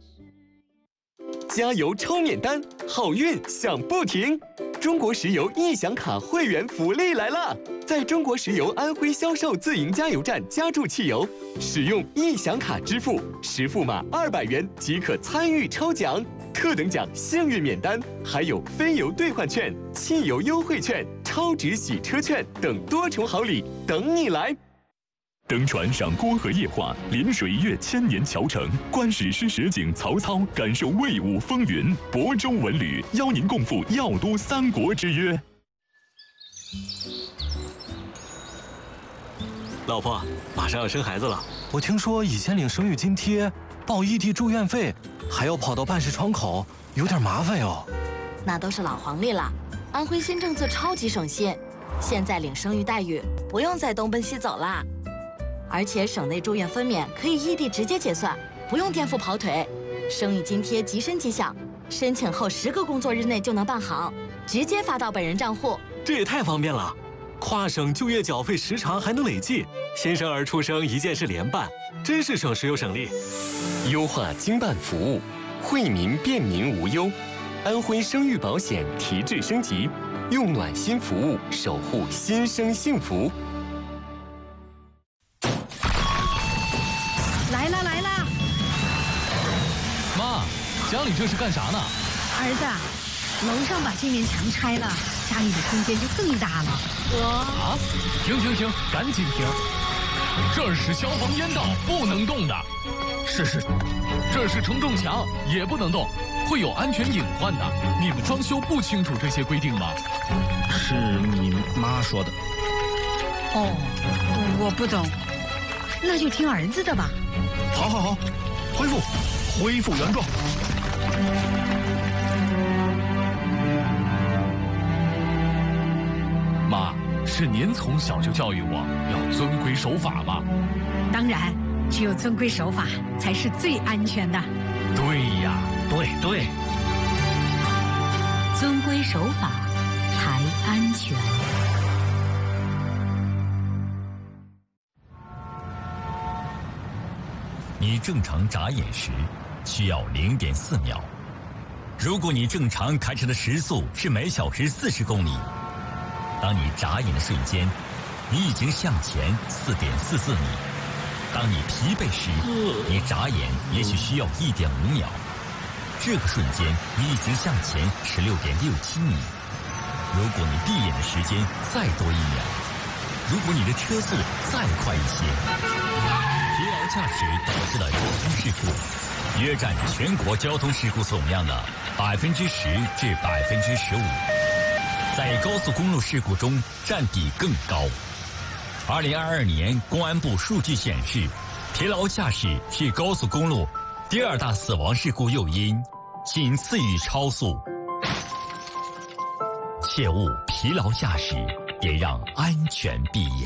加油抽免单，好运享不停！中国石油易享卡会员福利来啦！在中国石油安徽销售自营加油站加注汽油，使用易享卡支付，实付码200元即可参与抽奖，特等奖幸运免单，还有非油兑换券、汽油优惠券、超值洗车券等多重好礼等你来！ 登船赏郭河夜话，临水阅千年桥城，观史诗实景曹操，感受魏武风云。亳州文旅邀您共赴药都三国之约。 老婆，马上要生孩子了， 我听说以前领生育津贴、报异地住院费，还要跑到办事窗口，有点麻烦哟。 那都是老黄历了，安徽新政策超级省心，现在领生育待遇不用再东奔西走啦。而且省内住院分娩可以异地直接结算，不用颠覆跑腿。生育津贴即申即享，申请后10个工作日内就能办好，直接发到本人账户。 这也太方便了！跨省就业缴费时长还能累计，新生儿出生一件事联办，真是省时又省力。 优化经办服务，惠民便民无忧。安徽生育保险提质升级，用暖心服务守护新生幸福。 来啦！ 妈，家里这是干啥呢？ 儿子，楼上把这面墙拆了，家里的空间就更大了。 啊！停！赶紧停！这儿是消防烟道，不能动的。是，这是承重墙，也不能动，会有安全隐患的。你们装修不清楚这些规定吗？ 是你妈说的。 哦，我不懂，那就听儿子的吧。 好，恢复原状。 妈，是您从小就教育我要遵规守法吗？ 当然，只有遵规守法才是最安全的。 对呀， 对， 遵规守法才安全。 你正常眨眼时需要0.4秒。如果你正常开车的时速是每小时40公里，当你眨眼的瞬间，你已经向前4.44米。当你疲惫时，你眨眼也许需要1.5秒。这个瞬间，你已经向前16.67米。如果你闭眼的时间再多1秒，如果你的车速再快一些，疲劳驾驶导致的交通事故约占全国交通事故总量的10%至15%，在高速公路事故中占比更高。2022年公安部数据显示，疲劳驾驶是高速公路第2大死亡事故诱因，仅次于超速。切勿疲劳驾驶，别让安全闭眼。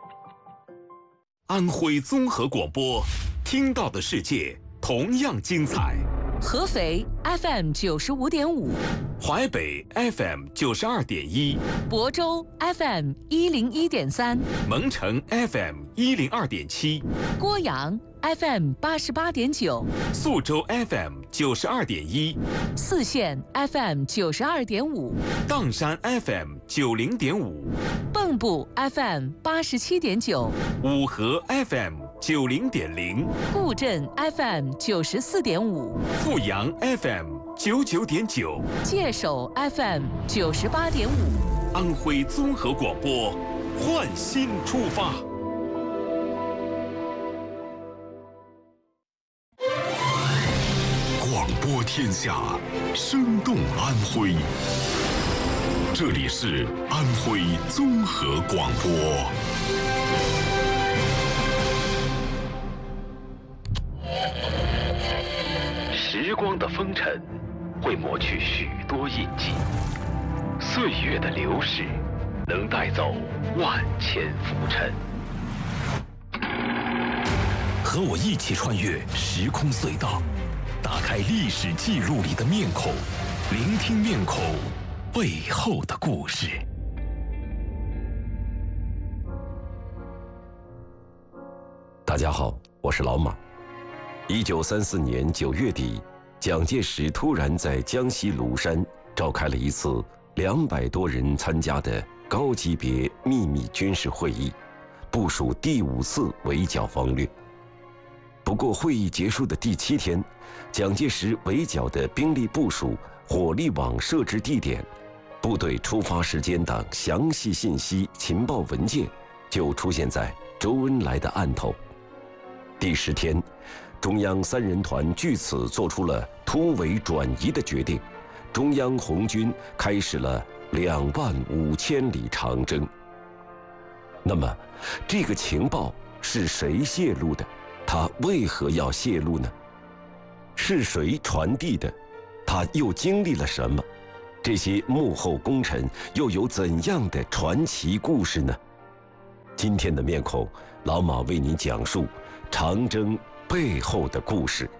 安徽综合广播，听到的世界同样精彩。 合肥 FM 95.5， 淮北 FM 92.1， 亳州 FM 101.3， 蒙城 FM 102.7， 郭阳 FM 88.9， 宿州 FM 92.1， 泗县 FM 92.5， 砀山 FM 90.5， 蚌埠 FM 87.9， 五河 FM 90.0， 固镇 FM 94.5， 阜阳 FM 99.9， 界首 FM 98.5。 安徽综合广播，焕新出发。 广播天下，生动安徽。这里是安徽综合广播。 时光的风尘会抹去许多印记，岁月的流逝能带走万千浮尘。 和我一起穿越时空隧道，打开历史记录里的面孔，聆听面孔背后的故事。 大家好，我是老马。 1934年9月底，蒋介石突然在江西庐山召开了一次200多人参加的高级别秘密军事会议，部署第5次围剿方略。不过会议结束的第7天，蒋介石围剿的兵力部署、火力网设置地点、部队出发时间等详细信息情报文件就出现在周恩来的案头。第10天，中央3人团据此做出了突围转移的决定，中央红军开始了25000里长征。那么，这个情报是谁泄露的？它为何要泄露呢？是谁传递的？它又经历了什么？这些幕后功臣又有怎样的传奇故事呢？今天的面孔，老马为您讲述长征背后的故事。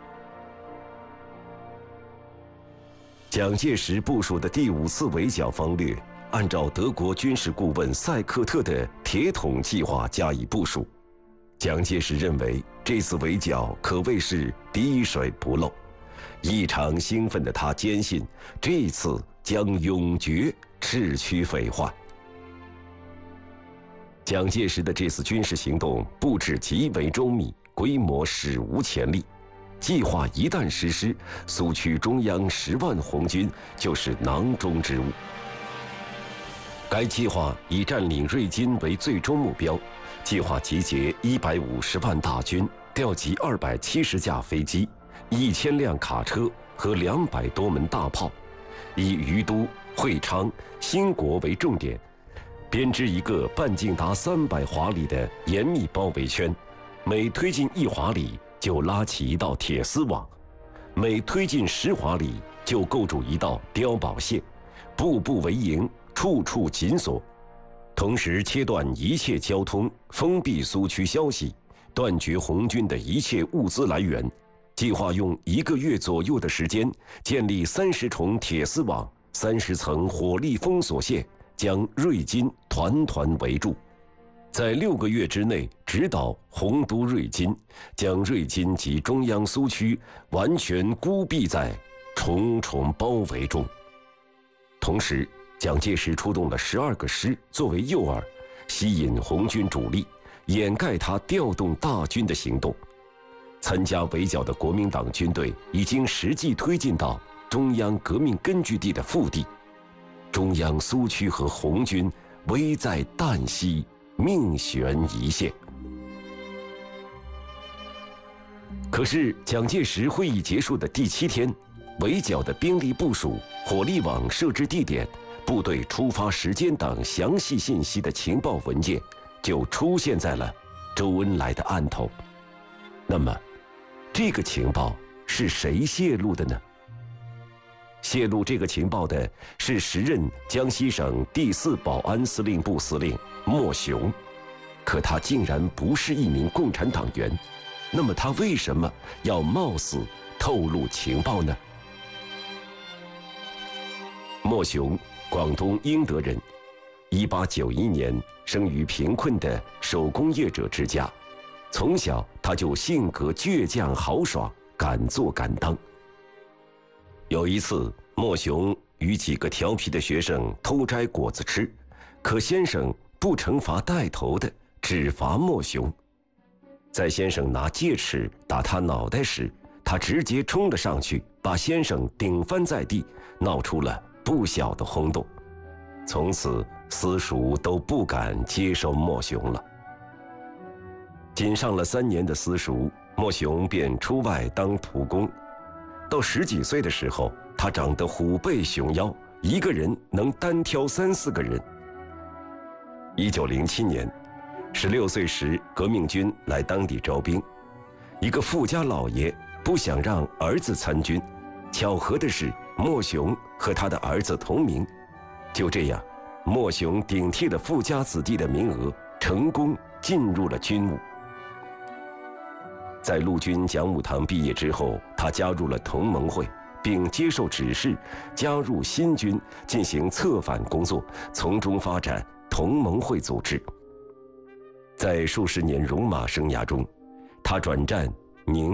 蒋介石部署的第5次围剿方略，按照德国军事顾问塞克特的铁桶计划加以部署。蒋介石认为这次围剿可谓是滴水不漏，异常兴奋的他坚信这次将永绝赤区匪患。蒋介石的这次军事行动布置极为周密，规模史无前例。计划一旦实施，苏区中央10万红军就是囊中之物。该计划以占领瑞金为最终目标，计划集结150万大军，调集270架飞机、1000辆卡车和200多门大炮，以于都、会昌、兴国为重点，编织一个半径达300华里的严密包围圈，每推进1华里就拉起一道铁丝网，每推进10华里就构筑一道碉堡线，步步为营，处处紧锁。同时切断一切交通，封闭苏区消息，断绝红军的一切物资来源。计划用1个月左右的时间，建立30重铁丝网、30层火力封锁线，将瑞金团团围住。在6个月之内直捣洪都瑞金，将瑞金及中央苏区完全孤闭在重重包围中。同时，蒋介石出动了12个师作为诱饵，吸引红军主力，掩盖他调动大军的行动。参加围剿的国民党军队已经实际推进到中央革命根据地的腹地，中央苏区和红军危在旦夕，命悬一线。可是蒋介石会议结束的第7天，围剿的兵力部署、火力网设置地点、部队出发时间等详细信息的情报文件就出现在了周恩来的案头。那么，这个情报是谁泄露的呢？泄露这个情报的是时任江西省第4保安司令部司令莫雄，可他竟然不是一名共产党员。那么他为什么要冒死透露情报呢？莫雄，广东英德人，1891年生于贫困的手工业者之家。从小他就性格倔强豪爽，敢做敢当。有一次，莫雄与几个调皮的学生偷摘果子吃，可先生不惩罚带头的，只罚莫雄。在先生拿戒尺打他脑袋时，他直接冲了上去，把先生顶翻在地，闹出了不小的轰动。从此私塾都不敢接受莫雄了。仅上了3年的私塾，莫雄便出外当徒工。到10几岁的时候，他长得虎背熊腰，一个人能单挑3、4个人。1907年，16岁时，革命军来当地招兵，一个富家老爷不想让儿子参军，巧合的是，莫雄和他的儿子同名。就这样，莫雄顶替了富家子弟的名额，成功进入了军伍。在陆军讲武堂毕业之后，他加入了同盟会，并接受指示加入新军进行策反工作，从中发展同盟会组织。在数十年戎马生涯中，他转战宁、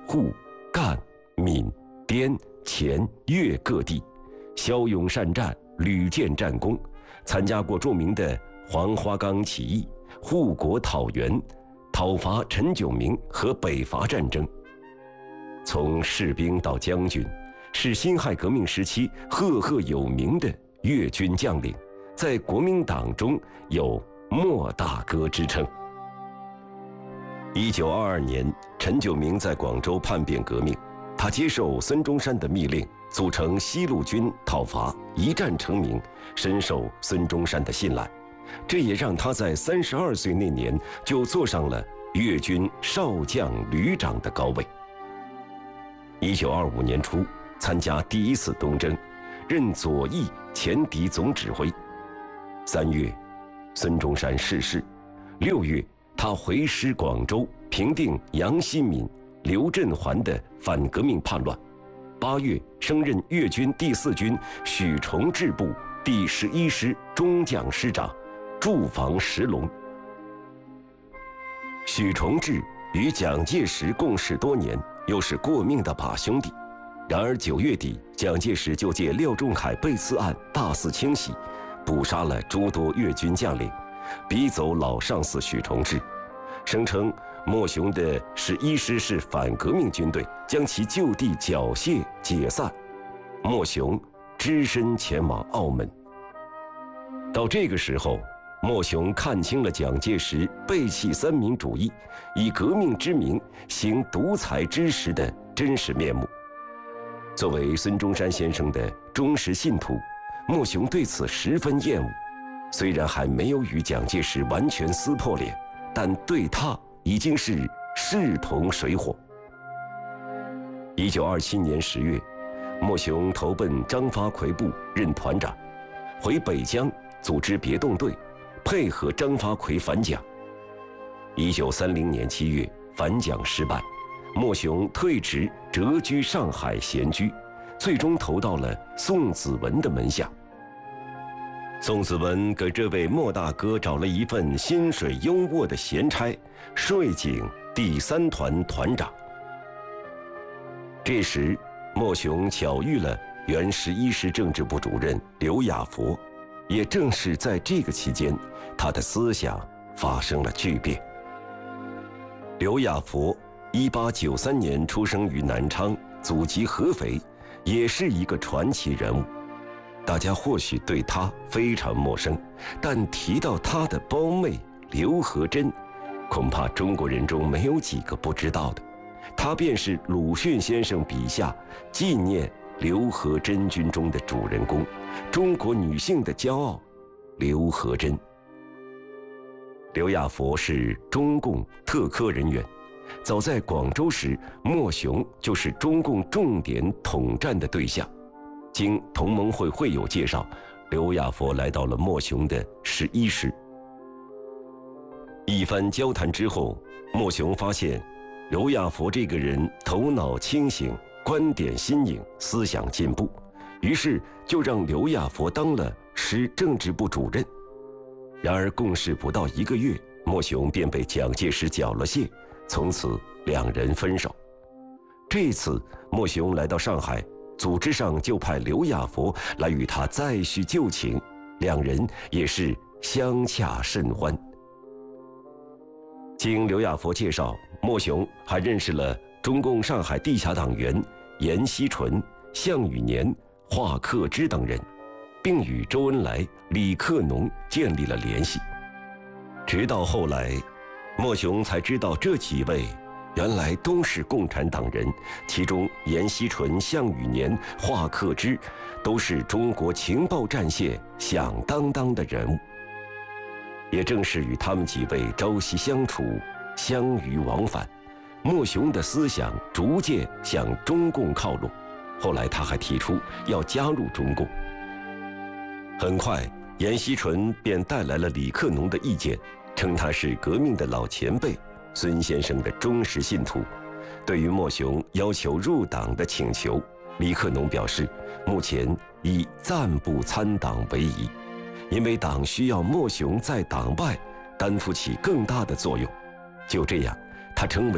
沪、赣、闽、滇、黔、粤各地，骁勇善战，屡建战功，参加过著名的黄花岗起义、护国讨袁、讨伐陈炯明和北伐战争。从士兵到将军，是辛亥革命时期赫赫有名的粤军将领，在国民党中有莫大哥之称。1922年，陈炯明在广州叛变革命，他接受孙中山的密令，组成西路军讨伐，一战成名，深受孙中山的信赖。这也让他在32岁那年就坐上了粤军少将旅长的高位。1925年初，参加第1次东征，任左翼前敌总指挥。3月，孙中山逝世。6月，他回师广州，平定杨希闵、刘振环的反革命叛乱。8月，升任粤军第4军许崇智部第11师中将师长，驻防石龙。许崇智与蒋介石共事多年，又是过命的把兄弟。然而9月底，蒋介石就借廖仲恺被刺案大肆清洗，捕杀了诸多粤军将领，逼走老上司许崇智，声称莫雄的11师是反革命军队，将其就地缴械解散。莫雄只身前往澳门。到这个时候，莫雄看清了蒋介石背弃三民主义，以革命之名行独裁之实的真实面目。作为孙中山先生的忠实信徒，莫雄对此十分厌恶。虽然还没有与蒋介石完全撕破脸，但对他已经是势同水火。1927年10月，莫雄投奔张发奎部任团长，回北疆组织别动队，配合张发奎反蒋。1930年7月，反蒋失败，莫雄退职，谪居上海闲居，最终投到了宋子文的门下。宋子文给这位莫大哥找了一份薪水优渥的闲差，税警第3团团长。这时，莫雄巧遇了原11师政治部主任刘亚佛，也正是在这个期间，他的思想发生了巨变。刘亚佛1893年出生于南昌，祖籍合肥，也是一个传奇人物。大家或许对他非常陌生，但提到他的胞妹刘和珍，恐怕中国人中没有几个不知道的。他便是鲁迅先生笔下纪念刘和珍军中的主人公，中国女性的骄傲刘和珍。刘亚佛是中共特科人员，早在广州时，莫雄就是中共重点统战的对象。经同盟会会友介绍，刘亚佛来到了莫雄的11师。一番交谈之后，莫雄发现刘亚佛这个人头脑清醒，观点新颖，思想进步，于是就让刘亚佛当了师政治部主任。然而共事不到1个月，莫雄便被蒋介石缴了械，从此两人分手。这次莫雄来到上海，组织上就派刘亚佛来与他再叙旧情，两人也是相洽甚欢。经刘亚佛介绍，莫雄还认识了中共上海地下党员阎锡纯、项羽年、华克之等人，并与周恩来、李克农建立了联系。直到后来，莫雄才知道这几位原来都是共产党人，其中阎锡纯、项羽年、华克之都是中国情报战线响当当的人物。也正是与他们几位朝夕相处，相遇往返，莫雄的思想逐渐向中共靠拢。后来他还提出要加入中共。很快，阎锡纯便带来了李克农的意见，称他是革命的老前辈，孙先生的忠实信徒。对于莫雄要求入党的请求，李克农表示，目前以暂不参党为宜，因为党需要莫雄在党外担负起更大的作用。就这样，他成为了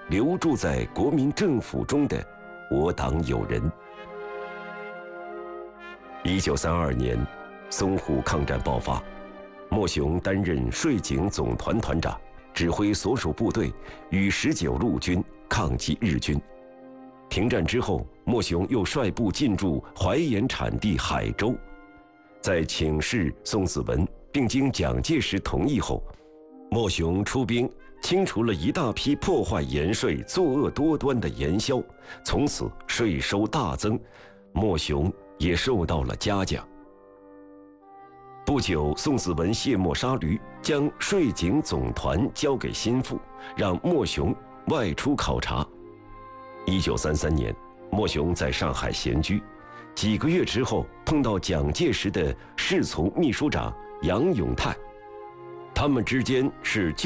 留驻在国民政府中的我党友人。1932年，淞沪抗战爆发，莫雄担任税警总团团长，指挥所属部队与19路军抗击日军。停战之后，莫雄又率部进驻淮盐产地海州，在请示宋子文，并经蒋介石同意后，莫雄出兵清除了一大批破坏盐税、作恶多端的盐枭，从此税收大增，莫雄也受到了嘉奖。不久，宋子文卸磨杀驴，将税警总团交给心腹，让莫雄外出考察。1933年，莫雄在上海闲居，几个月之后碰到蒋介石的侍从秘书长杨永泰，他们之间是